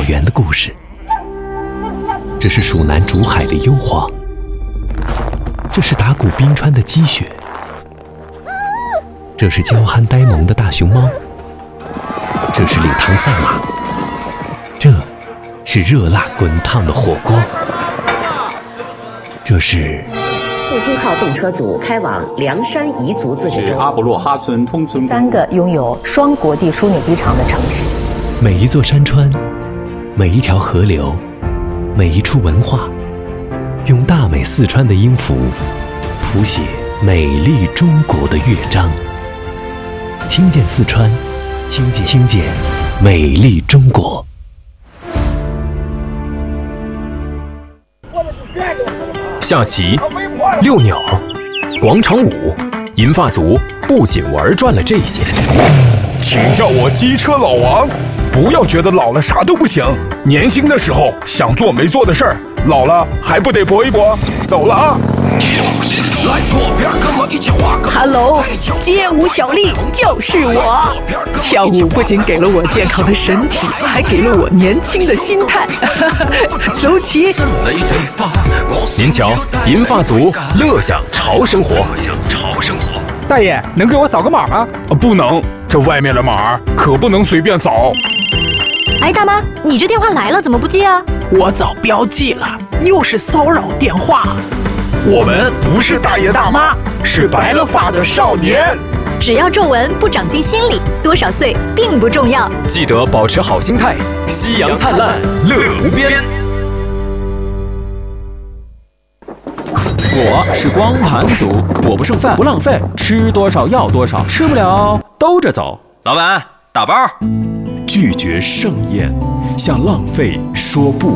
草原的故事，这是蜀南竹海的幽篁，这是打鼓冰川的积雪，这是娇憨呆萌的大熊猫，这是礼堂赛马，这是热辣滚烫的火锅，这是复兴号动车组开往凉山彝族自治州， 阿布洛哈村通村 ，3个拥有双国际枢纽机场的城市。 每一座山川，每一条河流，每一处文化，用大美四川的音符谱写美丽中国的乐章。听见四川，听见美丽中国。 下棋、遛鸟、广场舞，银发族不仅玩转了这些。 请叫我机车老王，不要觉得老了啥都不行。年轻的时候想做没做的事儿，老了还不得搏一搏？走了啊！ Hello， 街舞小丽就是我。跳舞不仅给了我健康的身体，还给了我年轻的心态。走起！ 您瞧，银发族乐享潮生活。 大爷，能给我扫个码吗？不能，这外面的码可不能随便扫。 哎，大妈，你这电话来了，怎么不接啊？ 我早标记了，又是骚扰电话。 我们不是大爷大妈，是白了发的少年。 只要皱纹不长进心里，多少岁并不重要。 记得保持好心态，夕阳灿烂，乐无边。 我是光盘族，我不剩饭不浪费，吃多少要多少，吃不了兜着走。老板，打包。 拒绝盛宴，向浪费说不。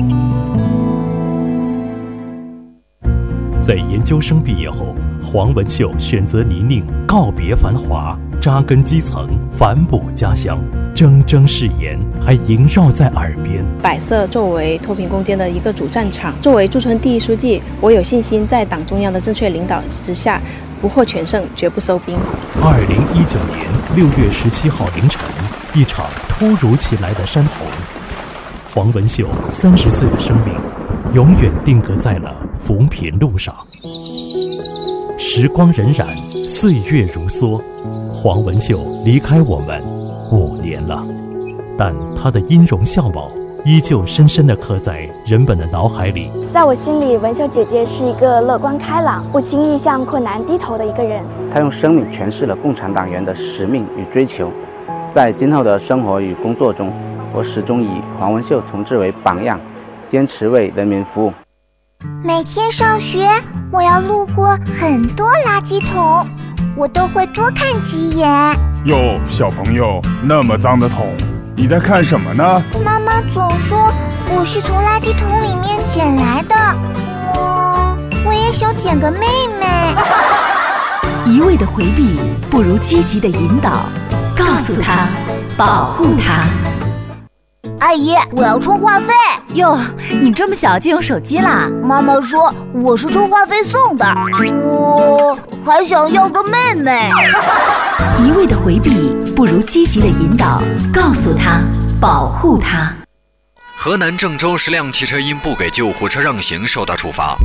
在研究生毕业后，黄文秀选择泥泞，告别繁华，扎根基层，反哺家乡。铮铮誓言还萦绕在耳边。 百色作为脱贫攻坚的一个主战场，作为驻村第一书记，我有信心在党中央的正确领导之下，不获全胜，绝不收兵。 2019年6月17号凌晨，一场突如其来的山洪，黄文秀30岁的生命永远定格在了扶贫路上。时光荏苒，岁月如梭，黄文秀离开我们5年了，但她的音容笑貌依旧深深地刻在人们的脑海里。 在我心里，文秀姐姐是一个乐观开朗、不轻易向困难低头的一个人。 她用生命诠释了共产党员的使命与追求。在今后的生活与工作中，我始终以黄文秀同志为榜样，坚持为人民服务。 每天上学，我要路过很多垃圾桶，我都会多看几眼。 哟，小朋友，那么脏的桶，你在看什么呢？ 妈妈总说我是从垃圾桶里面捡来的，我也想捡个妹妹。 一味的回避不如积极的引导，告诉他，保护他。 阿姨，我要充话费。 哟，你这么小就用手机啦？ 妈妈说我是充话费送的，我还想要个妹妹。 一味的回避不如积极的引导，告诉他，保护他。 河南郑州10辆汽车因不给救护车让行受到处罚。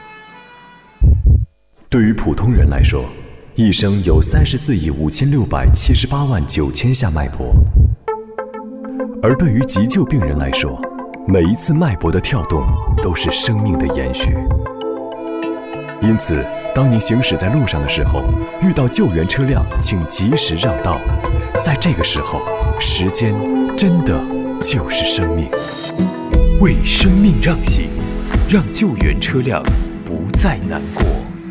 对于普通人来说，一生有34亿5678万9千下脉搏，而对于急救病人来说，每一次脉搏的跳动都是生命的延续。因此，当您行驶在路上的时候，遇到救援车辆，请及时让道。在这个时候，时间真的就是生命。为生命让行，让救援车辆不再难过。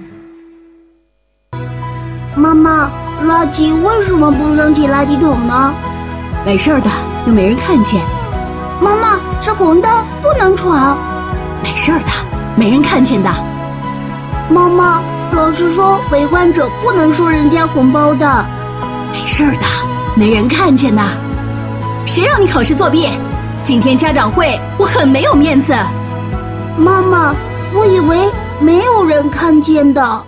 妈妈，垃圾为什么不扔进垃圾桶呢？ 没事的，又没人看见。 妈妈，是红灯，不能闯。 没事的，没人看见的。 妈妈，老师说围观者不能收人家红包的。 没事的，没人看见的。谁让你考试作弊？今天家长会，我很没有面子。 妈妈，我以为没有人看见的。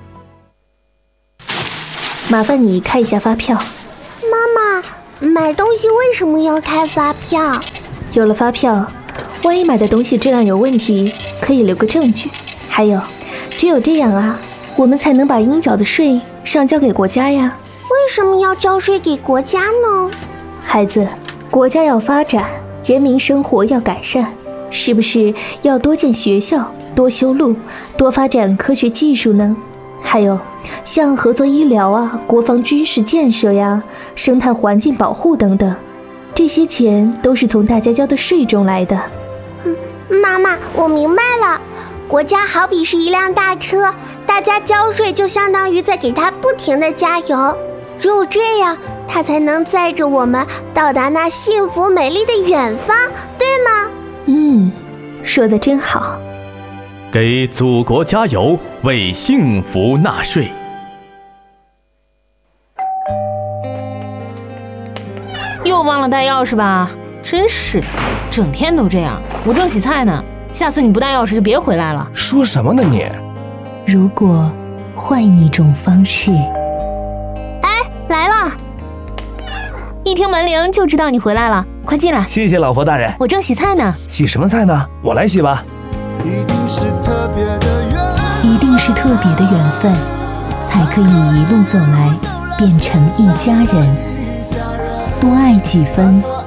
麻烦你开一下发票。 妈妈，买东西为什么要开发票？ 有了发票，万一买的东西质量有问题，可以留个证据。还有，只有这样啊，我们才能把应缴的税上交给国家呀。 为什么要交税给国家呢？ 孩子，国家要发展，人民生活要改善，是不是要多建学校，多修路，多发展科学技术呢？还有，像合作医疗啊、国防军事建设呀、生态环境保护等等，这些钱都是从大家交的税中来的。 妈妈，我明白了，国家好比是一辆大车，大家交税就相当于在给它不停地加油，只有这样，它才能载着我们到达那幸福美丽的远方，对吗？ 说得真好。 给祖国加油，为幸福纳税。 又忘了带钥匙吧？真是的，整天都这样。我正洗菜呢，下次你不带钥匙就别回来了。 说什么呢你？ 如果换一种方式。哎，来了！一听门铃就知道你回来了，快进来。 谢谢老婆大人。 我正洗菜呢。 洗什么菜呢？我来洗吧。 一定是特别的缘分，才可以一路走来，变成一家人。多爱几分，